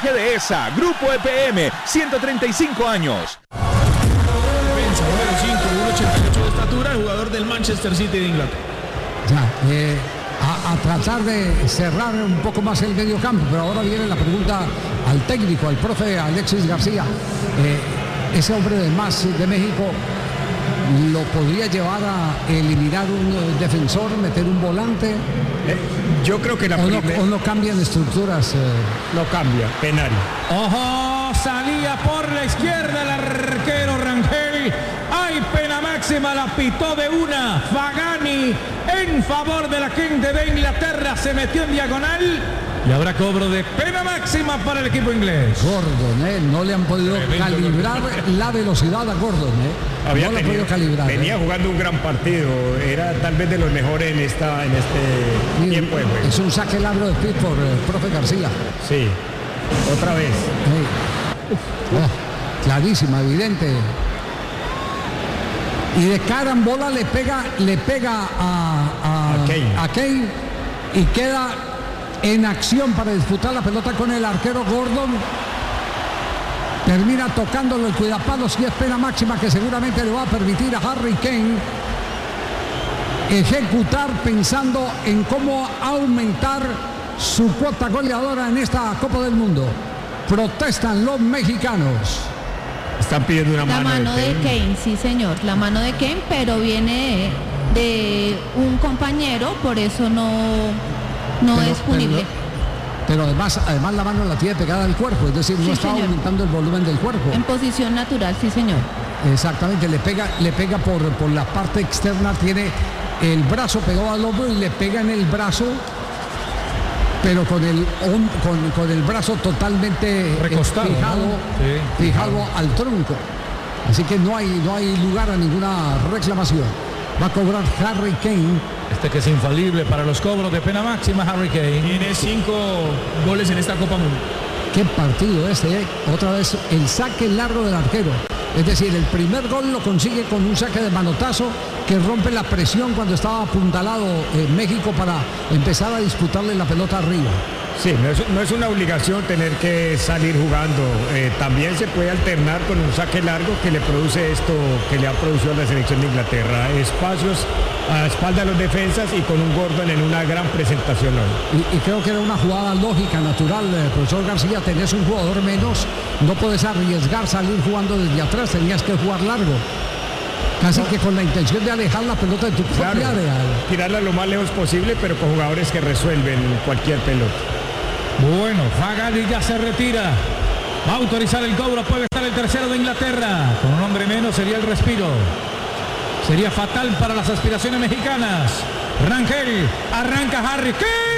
GDESA, Grupo EPM, 135 años. Defensa, número 5, 1,88 de estatura, jugador del Manchester City de Inglaterra. A tratar de cerrar un poco más el medio campo, pero ahora viene la pregunta al técnico, al profe Alexis García. Ese hombre de más de México lo podría llevar a eliminar un defensor, meter un volante. Yo creo que o no cambian estructuras. No cambia, penal. Ojo, salía por la izquierda el arquero Rangel. Hay pena máxima, la pitó de una Fagani en favor de la gente de Inglaterra. Se metió en diagonal y habrá cobro de pena máxima para el equipo inglés. Gordon, no le han podido calibrar la velocidad a Gordon. No lo han podido calibrar. Venía jugando un gran partido, era tal vez de los mejores en este tiempo de juego. Es un saque largo de Pickford, profe García. Sí, otra vez. Clarísima, evidente. Y de carambola le pega a Kane y queda en acción para disputar la pelota con el arquero Gordon. Termina tocándolo el cuidapalos y es pena máxima que seguramente le va a permitir a Harry Kane ejecutar pensando en cómo aumentar su cuota goleadora en esta Copa del Mundo. Protestan los mexicanos. Están pidiendo una mano. La mano de Kane, sí señor, la mano de Kane, pero viene de un compañero, por eso no es punible. Pero además la mano la tiene pegada al cuerpo, es decir, no está aumentando el volumen del cuerpo. En posición natural, sí señor. Exactamente, le pega por la parte externa, tiene el brazo pegado al hombro y le pega en el brazo, pero con el brazo totalmente recostado, fijado al tronco. Así que no hay lugar a ninguna reclamación. Va a cobrar Harry Kane. Que es infalible para los cobros de pena máxima, Harry Kane. Tiene 5 goles en esta Copa Mundial. Qué partido otra vez el saque largo del arquero. Es decir, el primer gol lo consigue con un saque de manotazo que rompe la presión cuando estaba apuntalado México para empezar a disputarle la pelota arriba. Sí, no es una obligación tener que salir jugando. También se puede alternar con un saque largo que le produce esto que le ha producido a la selección de Inglaterra. Espacios a espalda de los defensas y con un Gordon en una gran presentación hoy. Y creo que era una jugada lógica, natural, profesor García. Tenés un jugador menos, no puedes arriesgar salir jugando desde atrás, tenías que jugar largo. Casi que con la intención de alejar la pelota de tu propia área. Tirarla lo más lejos posible, pero con jugadores que resuelven cualquier pelota. Bueno, Fagani ya se retira. Va a autorizar el cobro, puede estar el tercero de Inglaterra. Con un hombre menos sería el respiro. Sería fatal para las aspiraciones mexicanas. Rangel, arranca Harry Kane.